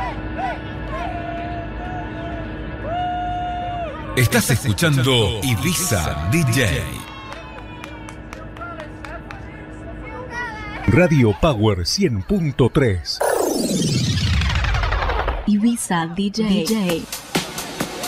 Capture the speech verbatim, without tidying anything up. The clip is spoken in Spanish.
Estás escuchando Ibiza D J. Radio Power cien punto tres. Ibiza D J. D J.